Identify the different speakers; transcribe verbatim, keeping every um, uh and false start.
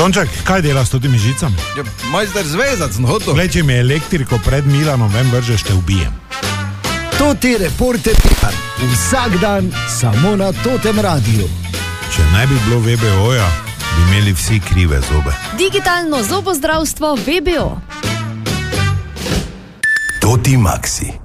Speaker 1: Tonček, kaj delaš s totimi žicami?
Speaker 2: Ja, majster zvezac, no to.
Speaker 1: Glej, če mi elektriko pred Milanom ven vržeš, te ubijem.
Speaker 3: Toti reporter Piran, vsak dan samo na Totem radiju.
Speaker 1: Če ne bi bilo V B O-ja, bi imeli vsi krive zobe.
Speaker 4: Digitalno zobozdravstvo V B O.
Speaker 5: Toti Maxi.